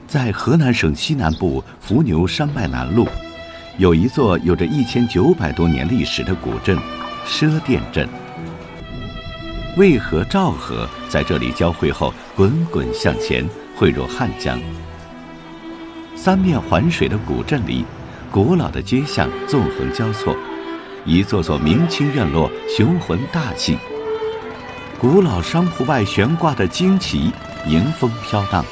在河南省西南部伏牛山脉南麓，有一座有着1900多年历史的古镇——赊店镇。渭河、赵河在这里交汇后滚滚向前，汇入汉江。三面环水的古镇里，古老的街巷纵横交错，一座座明清院落雄浑大气。古老商铺外悬挂的旌旗迎风飘荡，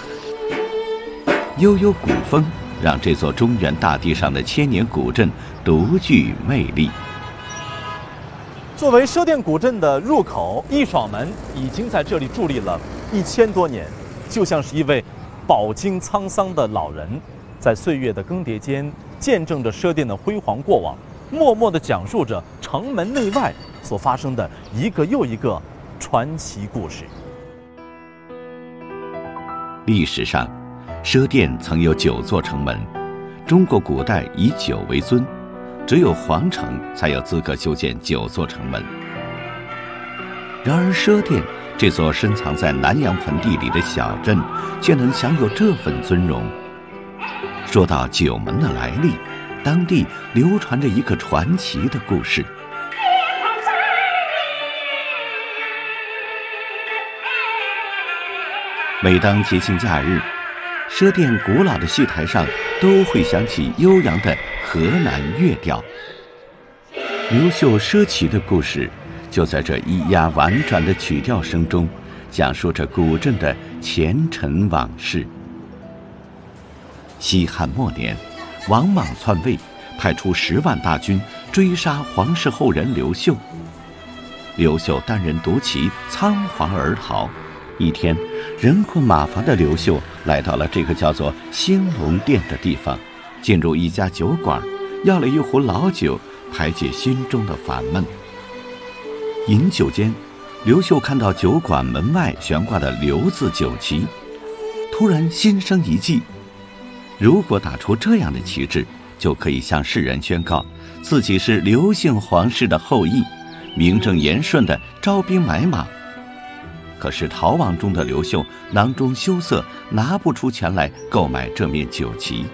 悠悠古风让这座中原大地上的千年古镇独具魅力。 作为赊店古镇的入口，一爽门已经在这里伫立了1000多年，就像是一位饱经沧桑的老人，在岁月的更迭间见证着赊店的辉煌过往，默默地讲述着城门内外所发生的一个又一个传奇故事。 历史上，赊店曾有9座城门，中国古代以9为尊，只有皇城才有资格修建9座城门。然而赊店这座深藏在南阳盆地里的小镇，却能享有这份尊荣。说到9门的来历，当地流传着一个传奇的故事。每当节庆假日，赊店古老的戏台上都会响起悠扬的河南乐调。刘秀赊旗的故事就在这咿呀婉转的曲调声中，讲述着古镇的前尘往事。西汉末年，王莽篡位，派出10万大军追杀皇室后人刘秀。刘秀单人独骑，仓皇而逃。一天，人困马乏的刘秀来到了这个叫做兴隆店的地方，进入一家酒馆，要了一壶老酒，排解心中的烦闷。饮酒间，刘秀看到酒馆门外悬挂的刘字酒旗，突然心生一计，如果打出这样的旗帜，就可以向世人宣告自己是刘姓皇室的后裔，名正言顺地招兵买马。可是逃亡中的刘秀囊中羞涩，拿不出钱来购买这面酒旗。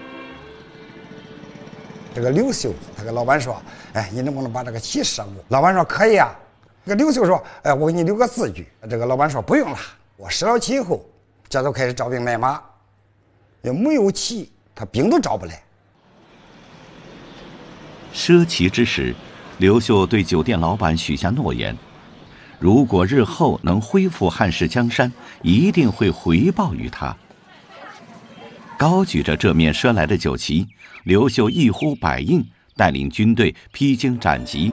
这个刘秀他跟老板说：“哎，你能不能把这个旗赊我？”老板说：“可以啊。”这个刘秀说：“哎，我给你留个字据。”这个老板说：“不用了，我赊了旗以后，这就开始招兵买马，要没有旗，他兵都招不来。” 赊旗之时，刘秀对酒店老板许下诺言，如果日后能恢复汉室江山，一定会回报于他。高举着这面赊来的酒旗，刘秀一呼百应，带领军队披荆斩棘，